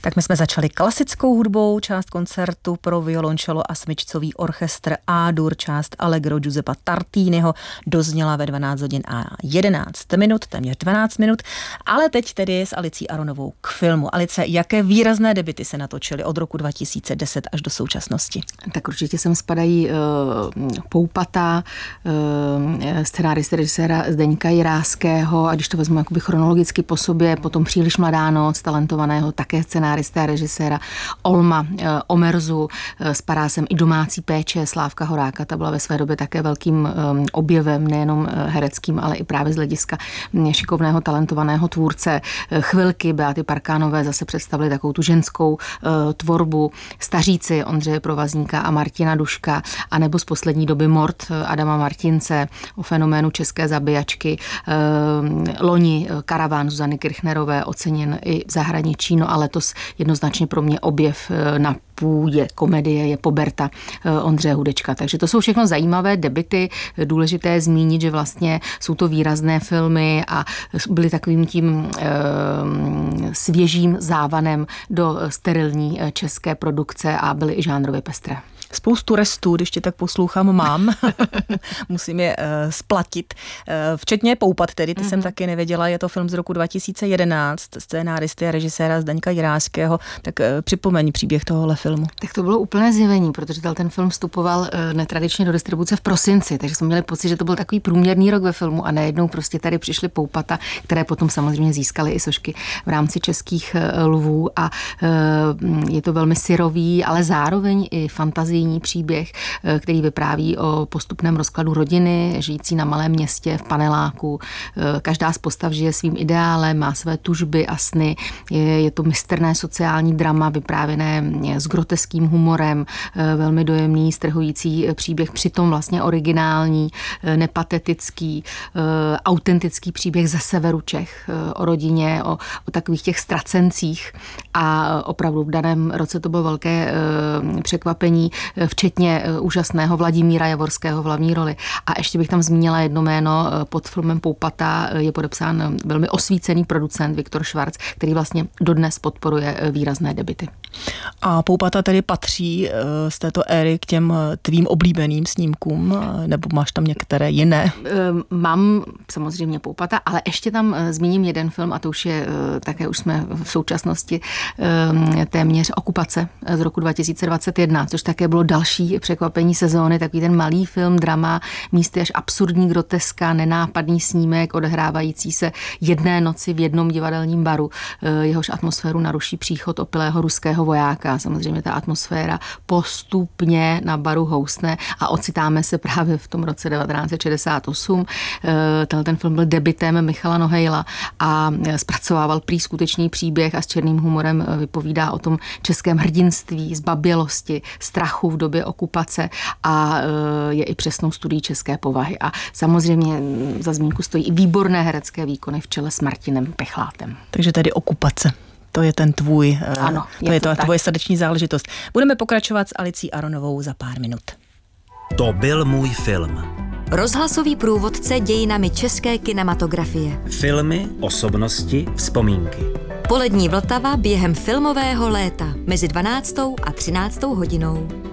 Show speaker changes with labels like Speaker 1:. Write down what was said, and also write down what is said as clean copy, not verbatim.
Speaker 1: Tak my jsme začali klasickou hudbou, část koncertu pro violončelo a smyčcový orchestr A-dur, část Allegro Giuseppa Tartiniho dozněla ve 12 hodin a 11 minut, téměř 12 minut, ale teď tedy s Alicí Aronovou k filmu. Alice, jaké výrazné debuty se natočily od roku 2010 až do současnosti?
Speaker 2: Tak určitě sem spadají Poupata, scenárista režiséra Zdeňka Jiráského, a když to vezmu jakoby chronologicky po sobě, potom Příliš mladá noc, talentovaného také scenárista a režiséra Olma Omerzu, spadá sem i Domácí péče Slávka Horáka, ta byla ve své době také velkým objevem, nejenom hereckým, ale i právě z hlediska šikovného, talentovaného tvůrce. Chvilky Beaty Parkánové zase představili takovou tu ženskou tvorbu. Staříci Ondřeje Provazníka a Martina Duška, anebo z poslední doby Mort Adama Martince o fenoménu české zabijačky. Loni Karaván Zuzany Kirchnerové oceněn i v zahraničí, no a letos jednoznačně pro mě objev na půdě komedie je Poberta Ondřeje Hudečka. Takže to jsou všechno zajímavé debuty. Důležité je zmínit, že vlastně jsou to výrazné filmy a byly takovým tím svěžím závanem do sterilní české produkce a byly i žánrově pestré.
Speaker 1: Spoustu restů, když tě tak poslouchám, mám. Musím je splatit. Včetně Poupat, tedy ty jsem taky nevěděla. Je to film z roku 2011, scénáristy a režiséra Zdeňka Jiráského. Tak připomeň příběh tohohle filmu.
Speaker 2: Tak to bylo úplné zjevení, protože ten film vstupoval netradičně do distribuce v prosinci, takže jsme měli pocit, že to byl takový průměrný rok ve filmu a najednou prostě tady přišly Poupata, které potom samozřejmě získaly i sošky v rámci Českých lvů a je to velmi syrový, ale zároveň i fantazijní příběh, který vypráví o postupném rozkladu rodiny, žijící na malém městě v paneláku. Každá z postav žije svým ideálem, má své tužby a sny. Je to mistrné sociální drama vyprávěné s groteským humorem, velmi dojemný, strhující příběh, přitom vlastně originální, nepatetický, autentický příběh ze severu Čech, o rodině, o takových těch ztracencích a opravdu v daném roce to bylo velké překvapení, včetně úžasného Vladimíra Javorského v hlavní roli. A ještě bych tam zmínila jedno jméno, pod filmem Poupata je podepsán velmi osvícený producent Viktor Švarc, který vlastně dodnes podporuje výrazné debuty.
Speaker 1: A Poupata tedy patří z této éry k těm tvým oblíbeným snímkům, nebo máš tam některé jiné?
Speaker 2: Mám samozřejmě Poupata, ale ještě tam zmíním jeden film a to už je, také už jsme v současnosti téměř Okupace z roku 2021, což také bylo další překvapení sezóny, takový ten malý film, drama, místy až absurdní groteska, nenápadný snímek odehrávající se jedné noci v jednom divadelním baru. Jehož atmosféru naruší příchod opilého ruského vojáka. Samozřejmě ta atmosféra postupně na baru housne a ocitáme se právě v tom roce 1968. Ten film byl debutem Michala Nohejla a zpracovával prý skutečný příběh a s černým humorem vypovídá o tom českém hrdinství, zbabělosti, strachu v době okupace a je i přesnou studií české povahy. A samozřejmě za zmínku stojí i výborné herecké výkony v čele s Martinem Pechlátem.
Speaker 1: Takže tady Okupace. To je ten tvůj,
Speaker 2: ano,
Speaker 1: to je tvoje srdeční záležitost. Budeme pokračovat s Alicí Aronovou za pár minut.
Speaker 3: To byl můj film.
Speaker 4: Rozhlasový průvodce dějinami české kinematografie.
Speaker 3: Filmy, osobnosti, vzpomínky.
Speaker 4: Polední Vltava během filmového léta mezi 12. a 13. hodinou.